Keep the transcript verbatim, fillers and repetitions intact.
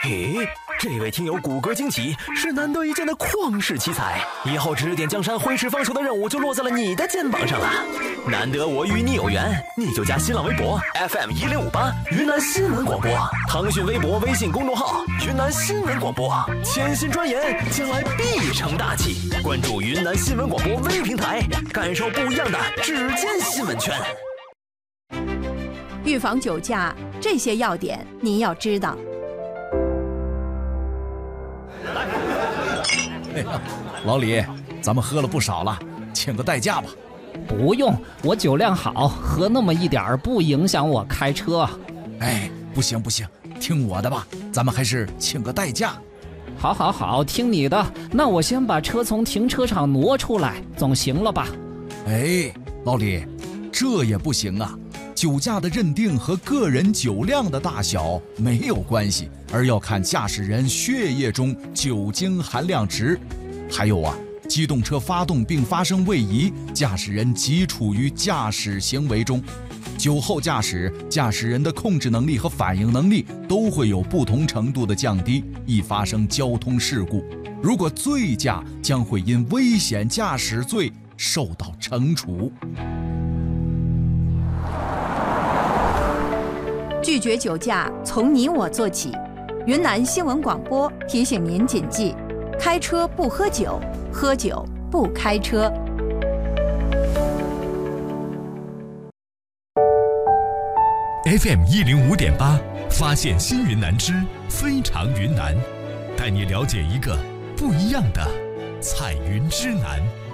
嘿，这位听友骨骼惊奇，是难得一见的旷世奇才，以后指点江山、挥斥方遒的任务就落在了你的肩膀上了。难得我与你有缘，你就加新浪微博 F M 一零五八云南新闻广播，腾讯微博、微信公众号云南新闻广播，潜心钻研，将来必成大器。关注云南新闻广播微平台，感受不一样的指尖新闻圈。 预防酒驾，这些要点你要知道。 哎呀，老李，咱们喝了不少了，请个代驾吧。 不用，我酒量好，喝那么一点儿不影响我开车。 哎，不行不行，听我的吧，咱们还是请个代驾。 好好好，听你的。那我先把车从停车场挪出来，总行了吧？ 哎，老李，这也不行啊。酒驾的认定和个人酒量的大小没有关系，而要看驾驶人血液中酒精含量值。还有啊，机动车发动并发生位移，驾驶人即处于驾驶行为中。酒后驾驶，驾驶人的控制能力和反应能力都会有不同程度的降低，易发生交通事故。如果醉驾，将会因危险驾驶罪受到惩处。 拒绝酒驾，从你我做起。云南新闻广播提醒您谨记：开车不喝酒，喝酒不开车。 F M 一零五点八，发现新云南之非常云南，带你了解一个不一样的彩云之南。